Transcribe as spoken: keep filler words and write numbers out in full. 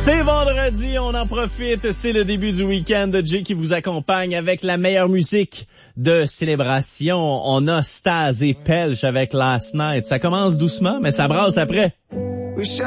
C'est vendredi, on en profite, c'est le début du week-end. Jay qui vous accompagne avec la meilleure musique de célébration. On a Staz et Pelch avec Last Night. Ça commence doucement, mais ça brasse après.